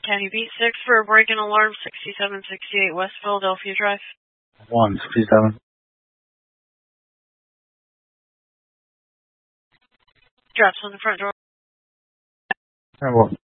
County Beat 6 for a break-in alarm, 6768 West Philadelphia Drive. 167. Drops on the front door. Well.